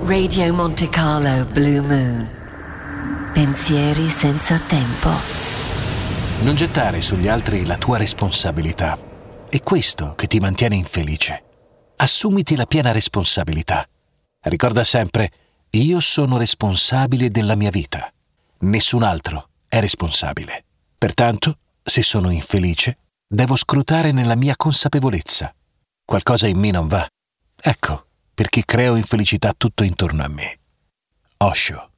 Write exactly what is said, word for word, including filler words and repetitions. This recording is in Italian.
Radio Monte Carlo Blue Moon. Pensieri senza tempo. Non gettare sugli altri la tua responsabilità. È questo che ti mantiene infelice. Assumiti la piena responsabilità. Ricorda sempre, io sono responsabile della mia vita. Nessun altro è responsabile. Pertanto, se sono infelice, devo scrutare nella mia consapevolezza. Qualcosa in me non va. Ecco perché creo infelicità tutto intorno a me. Osho.